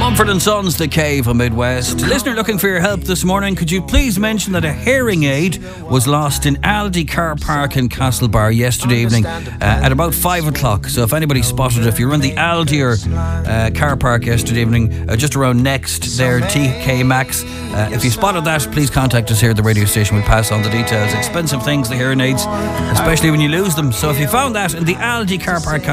Mumford & Sons, The Cave on Midwest. Listener looking for your help this morning. Could you please mention that a hearing aid was lost in Aldi car park in Castlebar yesterday evening at about 5 o'clock. So if anybody spotted it, if you were in the Aldi or car park yesterday evening, just around Next there, TK Maxx, if you spotted that, please contact us here at the radio station. We'll pass on the details. Expensive things, the hearing aids, especially when you lose them. So if you found that in the Aldi car park